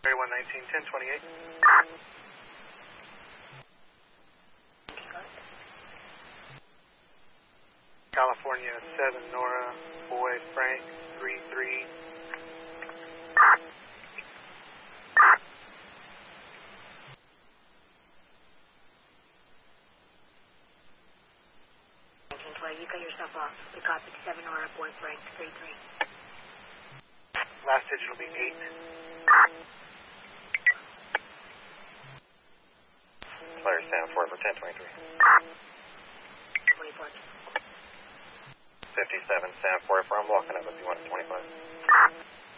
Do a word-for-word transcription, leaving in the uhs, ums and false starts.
one nineteen, ten twenty-eight. California seven, Nora, boy, Frank, three three. You cut yourself off. We copy seven Nora, boy, Frank, three three. Last digit will be eight. Flare stand four for ten twenty-three. twenty-four. fifty-seven, stand four for, I'm walking up if you want twenty-five.